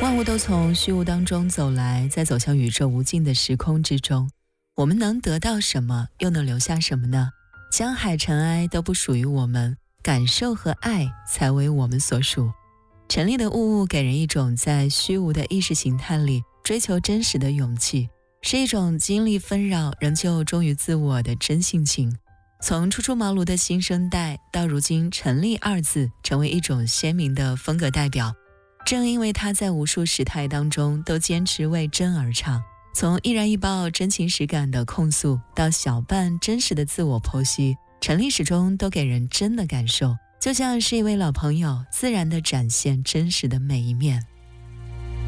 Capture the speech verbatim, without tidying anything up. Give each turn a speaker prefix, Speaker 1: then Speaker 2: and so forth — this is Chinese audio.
Speaker 1: 万物都从虚无当中走来，在走向宇宙无尽的时空之中，我们能得到什么，又能留下什么呢？江海尘埃都不属于我们，感受和爱才为我们所属。陈粒的雾雾给人一种在虚无的意识形态里追求真实的勇气，是一种经历纷扰仍旧忠于自我的真性情。从初出茅庐的新生代到如今陈粒二字成为一种鲜明的风格代表，正因为他在无数时态当中都坚持为真而唱，从一燃一爆真情实感的控诉到小半真实的自我剖析，陈粒始终都给人真的感受，就像是一位老朋友自然地展现真实的每一面。